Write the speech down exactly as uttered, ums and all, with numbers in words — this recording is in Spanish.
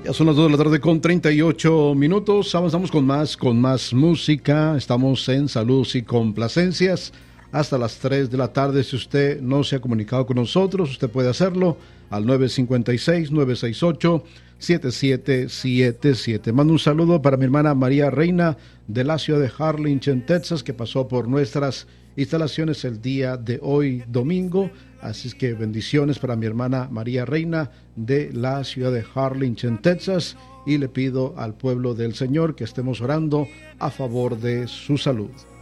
Ya son las dos de la tarde con treinta y ocho minutos. Avanzamos con más, con más música. Estamos en Saludos y Complacencias hasta las tres de la tarde. Si usted no se ha comunicado con nosotros, usted puede hacerlo al nueve cinco seis, nueve seis ocho, siete siete siete siete. Mando un saludo para mi hermana María Reina de la ciudad de Harlingen, Texas, que pasó por nuestras instalaciones el día de hoy, domingo. Así es que bendiciones para mi hermana María Reina de la ciudad de Harlingen, Texas, y le pido al pueblo del Señor que estemos orando a favor de su salud.